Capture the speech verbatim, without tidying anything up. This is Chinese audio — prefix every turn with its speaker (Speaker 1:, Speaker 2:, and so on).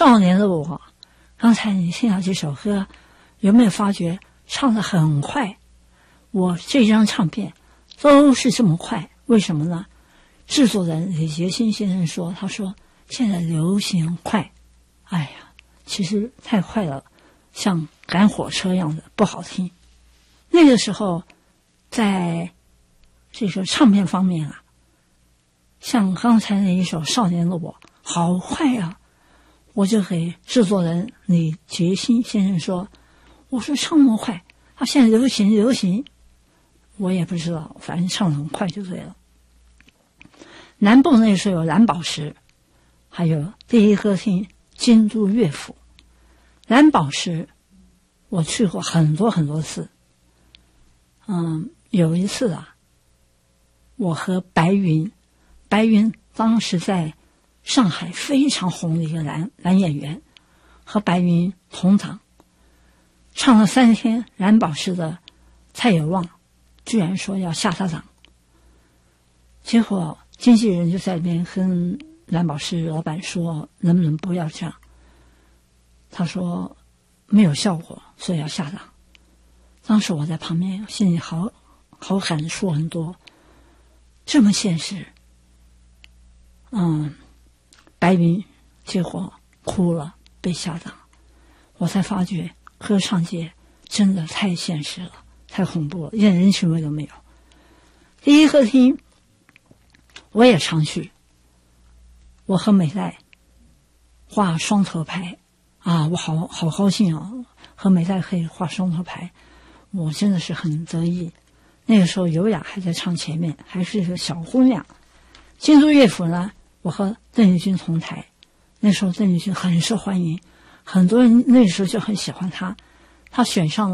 Speaker 1: 少年的我，刚才你听到这首歌，有没有发觉唱得很快？我这张唱片都是这么快，为什么呢？制作人李杰新先生说，他说现在流行快，哎呀，其实太快了，像赶火车一样的，不好听。那个时候在这个唱片方面啊，像刚才那一首《少年的我》好快啊，我就给制作人李杰新先生说，我说唱那么快，他现在流行流行，我也不知道，反正唱得很快就对了。南部那时候有蓝宝石，还有第一歌厅京都乐府。蓝宝石我去过很多很多次，嗯，有一次啊，我和白云，白云当时在上海非常红的一个男男演员，和白云同场唱了三天，蓝宝石的蔡有旺居然说要下他场，结果经纪人就在那边跟蓝宝石老板说，能不能不要这样？他说没有效果，所以要下场。当时我在旁边，心里好好感触很多，这么现实。嗯，白云结果哭了，被下场，我才发觉歌唱界真的太现实了，太恐怖了，一点人情味都没有。第一歌厅我也常去，我和美代画双头牌啊，我好好高兴啊，和美代可以画双头牌，我真的是很得意。那个时候尤雅还在唱前面，还是一个小姑娘。京都乐府呢，我和邓丽君同台，那时候邓丽君很受欢迎，很多人那时候就很喜欢她，她选上了